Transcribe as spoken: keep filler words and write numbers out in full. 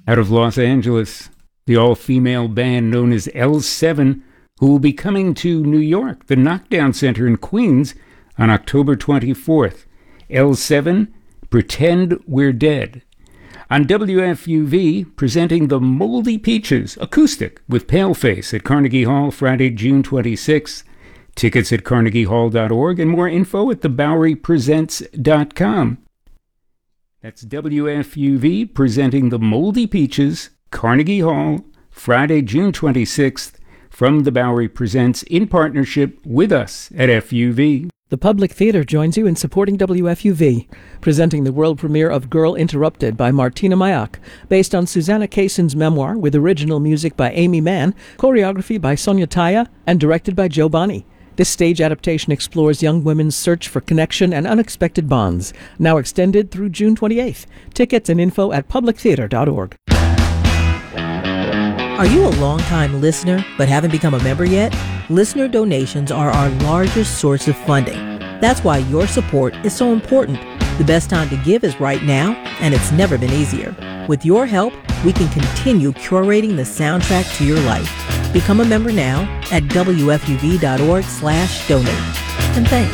Out of Los Angeles, the all-female band known as L seven, who will be coming to New York, the Knockdown Center in Queens, on October twenty-fourth. L seven, Pretend We're Dead. On W F U V, presenting the Moldy Peaches acoustic with Paleface at Carnegie Hall Friday, June twenty-sixth. Tickets at carnegie hall dot org and more info at the bowery presents dot com. That's W F U V presenting the Moldy Peaches, Carnegie Hall, Friday, June twenty-sixth, from the Bowery Presents in partnership with us at F U V. The Public Theater joins you in supporting W F U V, presenting the world premiere of Girl Interrupted by Martina Mayak, based on Susanna Kayson's memoir with original music by Amy Mann, choreography by Sonia Taya, and directed by Joe Bonney. This stage adaptation explores young women's search for connection and unexpected bonds, now extended through June twenty-eighth. Tickets and info at public theater dot org. Are you a longtime listener but haven't become a member yet? Listener donations are our largest source of funding. That's why your support is so important. The best time to give is right now, and it's never been easier. With your help, we can continue curating the soundtrack to your life. Become a member now at W F U V dot org slash donate. And thanks.